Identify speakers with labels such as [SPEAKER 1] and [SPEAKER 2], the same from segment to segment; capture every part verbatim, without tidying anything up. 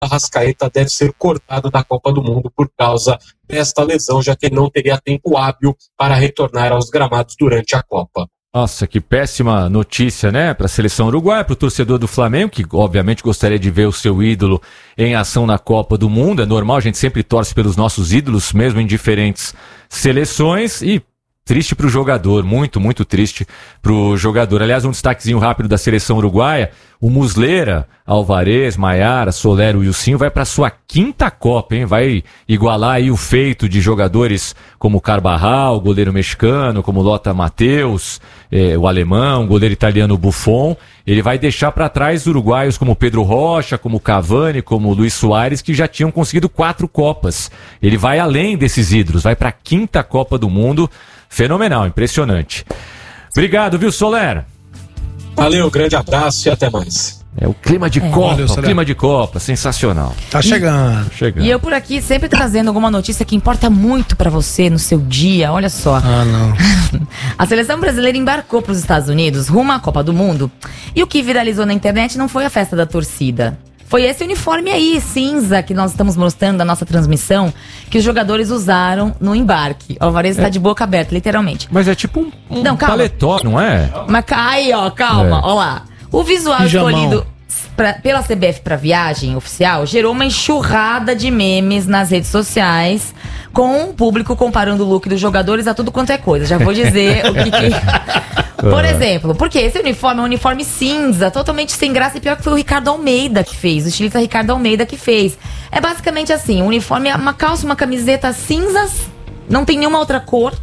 [SPEAKER 1] Arrascaeta deve ser cortado da Copa do Mundo por causa desta lesão, já que ele não teria tempo hábil para retornar aos gramados durante a Copa.
[SPEAKER 2] Nossa, que péssima notícia, né, para a seleção uruguaia, para o torcedor do Flamengo, que obviamente gostaria de ver o seu ídolo em ação na Copa do Mundo. É normal, a gente sempre torce pelos nossos ídolos, mesmo em diferentes seleções, e triste para o jogador, muito, muito triste para o jogador. Aliás, um destaquezinho rápido da seleção uruguaia: o Muslera, Alvarez, Maiara, Soler, o Ilcinho vai para sua quinta Copa, hein? Vai igualar aí o feito de jogadores como Carvajal, o goleiro mexicano, como Lothar Matthäus, eh, o alemão, o goleiro italiano Buffon. Ele vai deixar para trás uruguaios como Pedro Rocha, como Cavani, como Luis Soares, que já tinham conseguido quatro Copas. Ele vai além desses ídolos, vai para a quinta Copa do Mundo. Fenomenal, impressionante. Obrigado, viu, Soler?
[SPEAKER 1] Valeu, grande abraço e até mais.
[SPEAKER 2] É o clima de
[SPEAKER 3] É.
[SPEAKER 2] Copa,
[SPEAKER 3] Valeu,
[SPEAKER 2] o clima de Copa, sensacional.
[SPEAKER 3] Tá chegando.
[SPEAKER 2] Chegando.
[SPEAKER 4] E eu por aqui sempre trazendo alguma notícia que importa muito pra você no seu dia. Olha só.
[SPEAKER 3] Ah, não.
[SPEAKER 4] A seleção brasileira embarcou para os Estados Unidos rumo à Copa do Mundo. E o que viralizou na internet não foi a festa da torcida. Foi esse uniforme aí, cinza, que nós estamos mostrando na nossa transmissão, que os jogadores usaram no embarque. O Alvarez está
[SPEAKER 2] É.
[SPEAKER 4] de boca aberta, literalmente.
[SPEAKER 2] Mas é tipo um, um
[SPEAKER 4] Não, calma.
[SPEAKER 2] paletó, não é?
[SPEAKER 4] Mas aí, ó, calma,
[SPEAKER 2] É.
[SPEAKER 4] ó lá. O visual
[SPEAKER 3] Pijamão.
[SPEAKER 4] escolhido pra- pela C B F para viagem oficial gerou uma enxurrada de memes nas redes sociais, com o público comparando o look dos jogadores a tudo quanto é coisa. Já vou dizer o que que... Por exemplo, porque esse uniforme é um uniforme cinza, totalmente sem graça, e pior que foi o Ricardo Almeida que fez, o estilista Ricardo Almeida que fez. É basicamente assim, o uniforme é uma calça, uma camiseta cinzas, não tem nenhuma outra cor.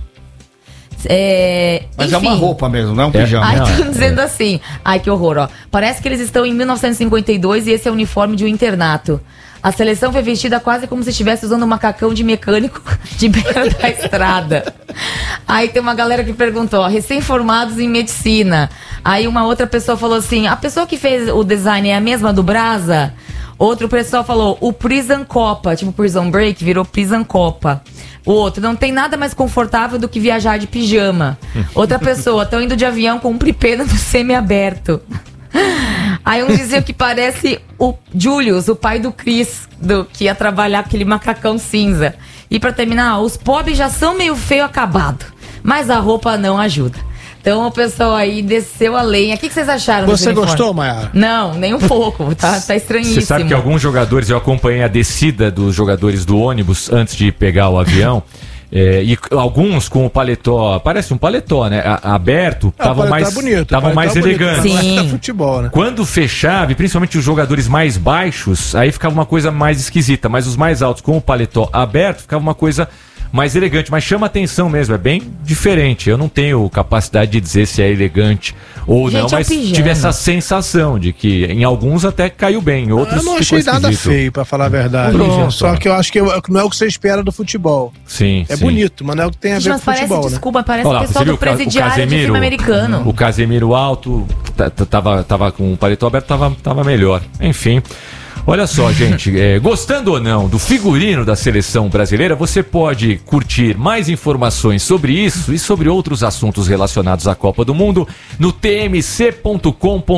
[SPEAKER 4] É,
[SPEAKER 5] Mas
[SPEAKER 4] enfim.
[SPEAKER 5] é uma roupa mesmo, não é um pijama.
[SPEAKER 4] Ai,
[SPEAKER 2] Não,
[SPEAKER 4] estão
[SPEAKER 2] é.
[SPEAKER 4] dizendo assim. Ai, que horror, ó. Parece que eles estão em mil novecentos e cinquenta e dois e esse é o uniforme de um internato. A seleção foi vestida quase como se estivesse usando um macacão de mecânico de beira da estrada. Aí tem uma galera que perguntou, ó, recém-formados em medicina. Aí uma outra pessoa falou assim, a pessoa que fez o design é a mesma do Brasa? Outro pessoal falou, o Prison Copa, tipo Prison Break, virou Prison Copa. O outro, não tem nada mais confortável do que viajar de pijama. Outra pessoa, estão indo de avião com um pripena no semi-aberto. Aí uns diziam que parece o Julius, o pai do Chris, do, que ia trabalhar com aquele macacão cinza. E pra terminar, os pobres já são meio feio acabado, mas a roupa não ajuda. Então o pessoal aí desceu a lenha. O que, que vocês acharam desse
[SPEAKER 3] Você
[SPEAKER 4] uniforme?
[SPEAKER 3] gostou, Maiara?
[SPEAKER 4] Não, nem um pouco. Tá, tá estranhíssimo.
[SPEAKER 2] Você sabe que alguns jogadores, eu acompanhei a descida dos jogadores do ônibus antes de pegar o avião. É, e alguns com o paletó, parece um paletó, né? A, aberto, estavam
[SPEAKER 3] Ah,
[SPEAKER 2] mais,
[SPEAKER 3] tá bonito,
[SPEAKER 2] tavam
[SPEAKER 3] paletó
[SPEAKER 2] mais
[SPEAKER 3] é bonito,
[SPEAKER 2] elegantes.
[SPEAKER 3] mas
[SPEAKER 4] Sim.
[SPEAKER 3] tá futebol, né?
[SPEAKER 2] Quando fechava, e principalmente os jogadores mais baixos, aí ficava uma coisa mais esquisita. Mas os mais altos com o paletó aberto, ficava uma coisa mais elegante. Mas chama atenção mesmo, é bem diferente. Eu não tenho capacidade de dizer se é elegante ou
[SPEAKER 4] Gente,
[SPEAKER 2] não,
[SPEAKER 4] é um
[SPEAKER 2] mas
[SPEAKER 4] pijama.
[SPEAKER 2] tive essa sensação de que em alguns até caiu bem, em outros
[SPEAKER 3] Eu não
[SPEAKER 2] ficou
[SPEAKER 3] achei nada
[SPEAKER 2] esquisito.
[SPEAKER 3] feio, pra falar a verdade.
[SPEAKER 2] Pronto.
[SPEAKER 3] Só que eu acho que não é o que você espera do futebol.
[SPEAKER 2] Sim,
[SPEAKER 3] É
[SPEAKER 2] sim.
[SPEAKER 3] bonito, mas não é o que tem a
[SPEAKER 4] Gente,
[SPEAKER 3] ver
[SPEAKER 4] mas
[SPEAKER 3] com
[SPEAKER 4] parece,
[SPEAKER 3] futebol, né?
[SPEAKER 4] desculpa, parece
[SPEAKER 2] Olha lá,
[SPEAKER 4] o pessoal
[SPEAKER 2] você viu
[SPEAKER 4] do
[SPEAKER 2] o Ca- o
[SPEAKER 4] presidiário de
[SPEAKER 2] Casemiro?
[SPEAKER 4] filme americano.
[SPEAKER 2] O Casemiro alto, t- t- tava, tava com o paletó aberto, tava, tava melhor. Enfim, olha só, gente, é, gostando ou não do figurino da seleção brasileira, você pode curtir mais informações sobre isso e sobre outros assuntos relacionados à Copa do Mundo no tmc.com.br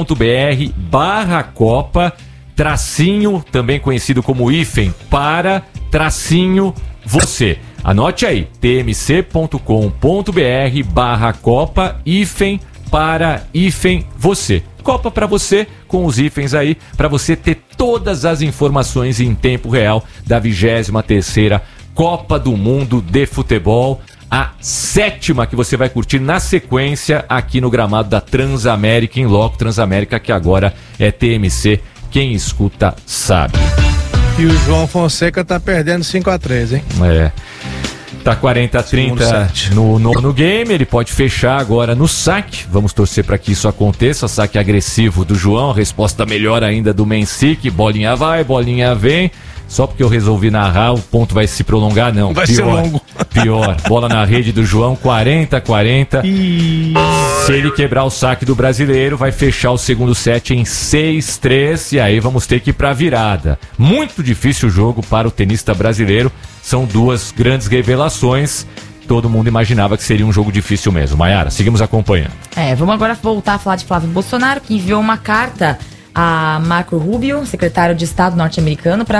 [SPEAKER 2] barra Copa, tracinho, também conhecido como hífen, para tracinho você. Anote aí, tmc.com.br barra Copa, hífen, para hífen você. Copa para você, com os hífens aí, para você ter todas as informações em tempo real da vigésima terceira Copa do Mundo de Futebol, a sétima que você vai curtir na sequência aqui no gramado da Transamérica, em loco Transamérica, que agora é T M C, quem escuta sabe.
[SPEAKER 3] E o João Fonseca tá perdendo cinco a três, hein?
[SPEAKER 2] É. Tá quarenta a trinta no nono game, ele pode fechar agora no saque. Vamos torcer para que isso aconteça. Saque agressivo do João, resposta melhor ainda do Mensic. Bolinha vai, bolinha vem. Só porque eu resolvi narrar, o ponto vai se prolongar, não.
[SPEAKER 3] Vai
[SPEAKER 2] pior,
[SPEAKER 3] ser longo.
[SPEAKER 2] Pior. Bola na rede do João, quarenta a quarenta.
[SPEAKER 3] E...
[SPEAKER 2] Se ele quebrar o saque do brasileiro, vai fechar o segundo set em seis a três. E aí vamos ter que ir pra virada. Muito difícil o jogo para o tenista brasileiro. São duas grandes revelações. Todo mundo imaginava que seria um jogo difícil mesmo. Maiara, seguimos acompanhando.
[SPEAKER 4] É, vamos agora voltar a falar de Flávio Bolsonaro, que enviou uma carta a Marco Rubio, secretário de Estado norte-americano, para